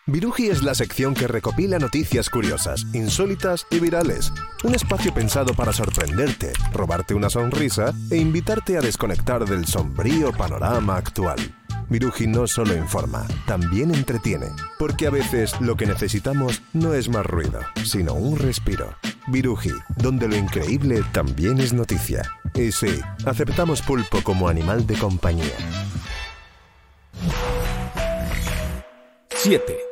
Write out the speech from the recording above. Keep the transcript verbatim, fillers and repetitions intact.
Viruji es la sección que recopila noticias curiosas, insólitas y virales. Un espacio pensado para sorprenderte, robarte una sonrisa e invitarte a desconectar del sombrío panorama actual. Viruji no solo informa, también entretiene, porque a veces lo que necesitamos no es más ruido, sino un respiro. Viruji, donde lo increíble también es noticia. Y sí, aceptamos pulpo como animal de compañía. siete.